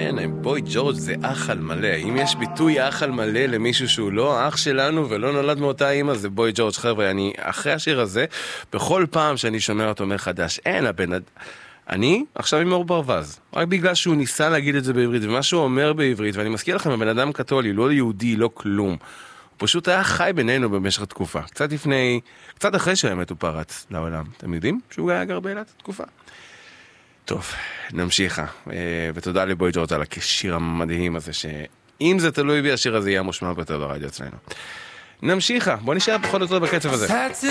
כן, בוי ג'ורג' זה אח על מלא. אם יש ביטוי אח על מלא למישהו שהוא לא אח שלנו ולא נולד מאותה אימא, זה בוי ג'ורג'. חבר'ה, אני אחרי השיר הזה, בכל פעם שאני שומע אותו מחדש, אין הבן... אני עכשיו עם אור ברווז, רק בגלל שהוא ניסה להגיד את זה בעברית, ומה שהוא אומר בעברית, ואני מזכיר לכם, הבן אדם קתולי, לא יהודי, לא כלום. הוא פשוט היה חי בינינו במשך התקופה. קצת אחרי שהאמת הוא פרץ לעולם. אתם יודעים שהוא היה גר באילת תקופה? טוב, נמשיכה. ותודה לבוי ג'ורג' על השיר המדהים הזה, שאם זה תלוי בי, השיר הזה יהיה מושמע ביותר ברדיו אצלנו. נמשיכה, בוא נשאר פחות או יותר בקצב הזה.